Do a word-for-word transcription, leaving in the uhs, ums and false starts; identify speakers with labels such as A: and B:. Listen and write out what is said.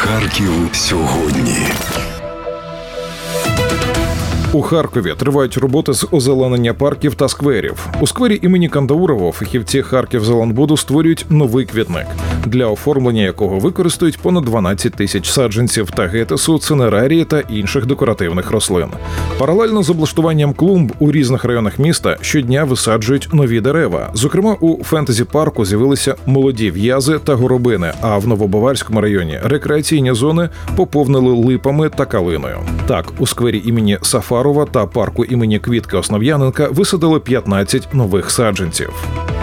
A: Харків сьогодні.
B: У Харкові тривають роботи з озеленення парків та скверів. У сквері імені Кандаурова фахівці Харківзеленбуду створюють новий квітник, для оформлення якого використають понад дванадцять тисяч саджанців та гетесу, цинерарії та інших декоративних рослин. Паралельно з облаштуванням клумб у різних районах міста щодня висаджують нові дерева. Зокрема, у фентезі-парку з'явилися молоді в'язи та горобини, а в Новобаварському районі рекреаційні зони поповнили липами та калиною. Так, у сквері імені Сафарова та парку імені Квітки Основ'яненка висадили п'ятнадцять нових саджанців.